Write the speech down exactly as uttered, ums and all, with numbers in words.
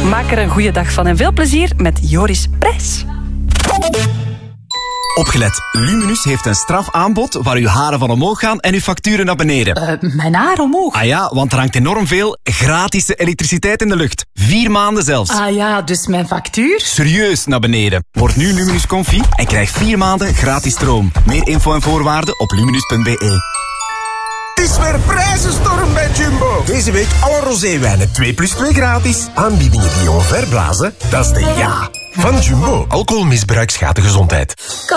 Maak er een goede dag van en veel plezier met Joris Prijs. Opgelet, Luminus heeft een strafaanbod waar uw haren van omhoog gaan en uw facturen naar beneden. Uh, mijn haar omhoog? Ah ja, want er hangt enorm veel gratis elektriciteit in de lucht. Vier maanden zelfs. Ah ja, dus mijn factuur? Serieus naar beneden. Word nu Luminus Comfy en krijg vier maanden gratis stroom. Meer info en voorwaarden op luminus punt be. Het is weer prijzenstorm bij Jumbo. Deze week alle roséwijnen twee plus twee gratis. Aanbiedingen die je omverblazen, dat is de ja van Jumbo. Alcoholmisbruik schaadt de gezondheid.